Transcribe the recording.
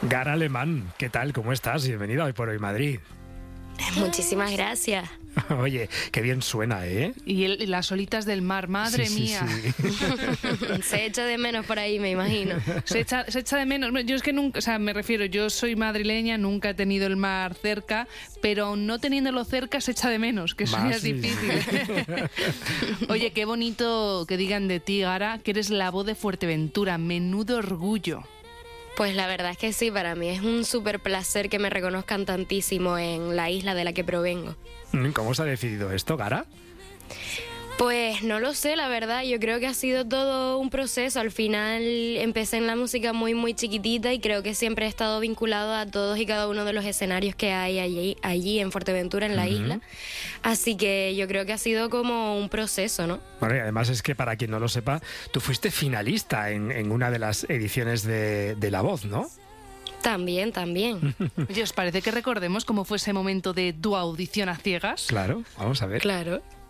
Gara Alemán, ¿qué tal? ¿Cómo estás? Bienvenida a Hoy por Hoy Madrid. Muchísimas gracias. Oye, qué bien suena, ¿eh? Y las olitas del mar, madre mía. Sí. Se echa de menos por ahí, me imagino. Se echa de menos. Yo es que nunca, o sea, me refiero, yo soy madrileña, nunca he tenido el mar cerca, pero aún no teniéndolo cerca se echa de menos, que eso ya es difícil. Oye, qué bonito que digan de ti, Gara, que eres la voz de Fuerteventura. Menudo orgullo. Pues la verdad es que sí, para mí es un súper placer que me reconozcan tantísimo en la isla de la que provengo. ¿Cómo se ha decidido esto, Gara? Pues no lo sé, la verdad, yo creo que ha sido todo un proceso. Al final empecé en la música muy chiquitita y creo que siempre he estado vinculado a todos y cada uno de los escenarios que hay allí en Fuerteventura, en la isla. Así que yo creo que ha sido como un proceso, ¿no? Bueno, y además es que para quien no lo sepa, tú fuiste finalista en una de las ediciones de La Voz, ¿no? También. Oye, ¿os parece que recordemos cómo fue ese momento de tu audición a ciegas? Claro, vamos a ver. Claro.